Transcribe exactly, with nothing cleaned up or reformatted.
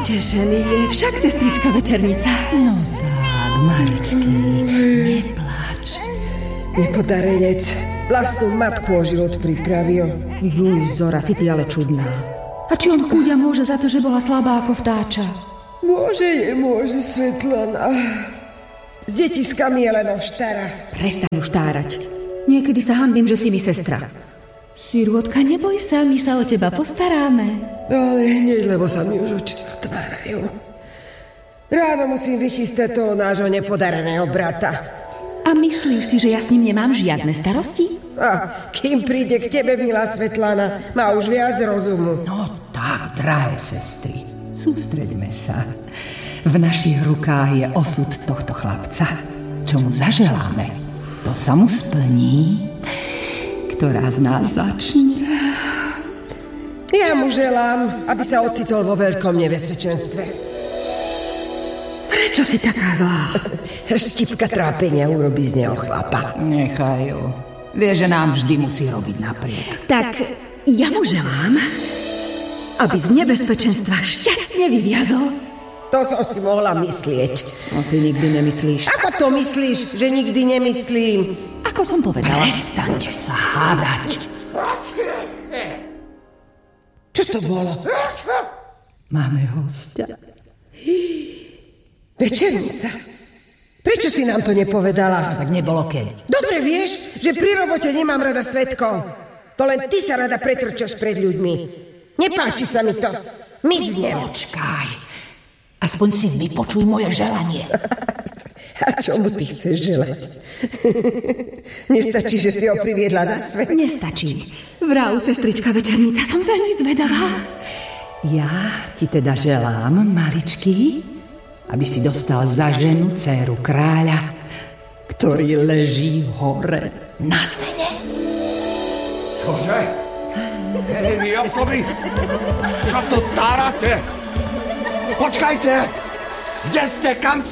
Potešený je však sestrička Večernica. No tak, maličký, nepláč. Nepodarenec vlastnú matku o život pripravil. Juj, Zora, si ty ale čudná. A či on chúďa môže za to, že bola slabá ako vtáča? Môže, nemôže, Svetlana. S detiskami je len oštara. Prestaň už tárať. Niekedy sa hanbím, že si mi sestra. Sirôtka, neboj sa, my sa o teba postaráme. Ale hneď, lebo sa mi už oči zatvárajú. Ráno musím vychystať toho nášho nepodareného brata. A myslíš si, že ja s ním nemám žiadne starosti? A kým príde k tebe, milá Svetlana, má už viac rozumu. No tak, drahé sestry, sústreďme sa. V našich rukách je osud tohto chlapca. Čo mu zaželáme, to sa mu splní. Ktorá z nás začne? Ja mu želám, aby sa ocitol vo veľkom nebezpečenstve. Prečo si taká zlá? Štipka trápenia urobí z neho chlapa. Nechaj ju. Vie, že nám vždy musí robiť napriek. Tak ja mu želám, aby z nebezpečenstva šťastne vyviazol. To som si mohla myslieť. No ty nikdy nemyslíš. Ako to myslíš, že nikdy nemyslím? Ako som povedala. Prestaňte sa hádať. Čo to bolo? Máme hostia. Večernica. Prečo si nám to nepovedala? Tak nebolo keď. Dobre vieš, že pri robote nemám rada svedkov. To len ty sa rada pretrčaš pred ľuďmi. Nepáči sa mi to. Miznem. Počkaj. Aspoň si vypočuj moje želanie. A čomu ty chceš želať? Nestačí, že si ho priviedla na svet? Nestačí. Vrav, sestrička Večernica, som veľmi zvedavá. Ja ti teda želám, maličký, aby si dostal za ženu dcéru kráľa, ktorý leží hore na sene. Čože? Hej, vy osoby! Čo to tárate? Počkajte! Kde ste? Kam ste?